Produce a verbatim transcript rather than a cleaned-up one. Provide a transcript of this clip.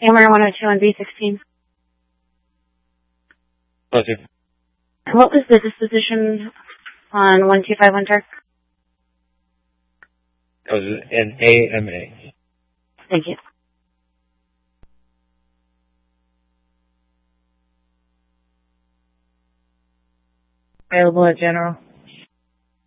Hammer one oh two on B sixteen. Pleasure. What was the disposition on one two five one Turk? That was an A M A. Thank you. Available at General.